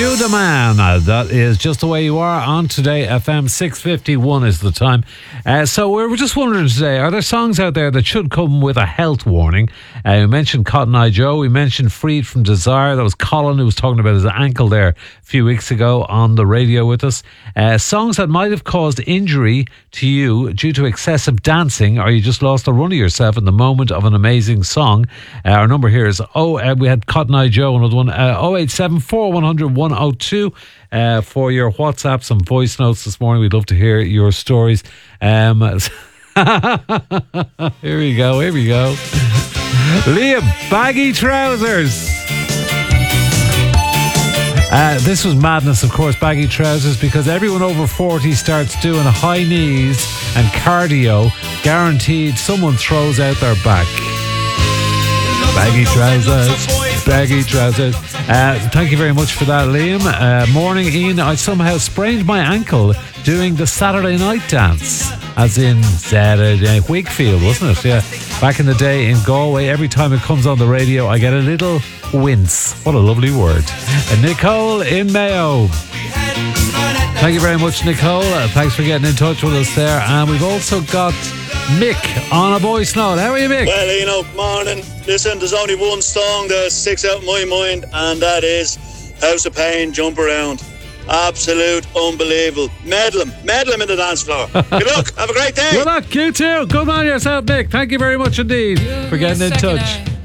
You the Man. That is Just the Way You Are on Today FM. 6:51 is the time. So we were just wondering today, are there songs out there that should come with a health warning? We mentioned Cotton Eye Joe. We mentioned Freed from Desire. That was Colin who was talking about his ankle there a few weeks ago on the radio with us. Songs that might have caused injury to you due to excessive dancing, or you just lost the run of yourself in the moment of an amazing song. Our number here is we had Cotton Eye Joe, another one, 087 100 102 for your WhatsApps and voice notes this morning. We'd love to hear your stories. Here we go. Liam, baggy trousers. This was madness, of course, baggy trousers, because everyone over 40 starts doing high knees and cardio. Guaranteed someone throws out their back. Baggy trousers. Thank you very much for that, Liam. Morning, Ian. I somehow sprained my ankle doing the Saturday night dance, as in Saturday Wakefield, wasn't it? Yeah. Back in the day in Galway, every time it comes on the radio, I get a little wince. What a lovely word. Nicole in Mayo. Thank you very much, Nicole. Thanks for getting in touch with us there. And we've also got Mick on a voice note. How are you, Mick? Well, morning. Listen, there's only one song that sticks out in my mind, and that is House of Pain, Jump Around. Absolute unbelievable. Medal him in the dance floor. Good luck. Have a great day. Good luck. You too. Good on yourself, Mick. Thank you very much indeed for getting in touch.